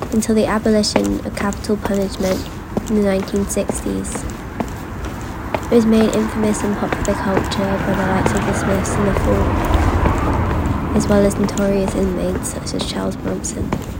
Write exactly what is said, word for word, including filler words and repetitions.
until the abolition of capital punishment in the nineteen sixties. It was made infamous in popular culture by the likes of the Smiths and the Fall, as well as notorious inmates such as Charles Bronson.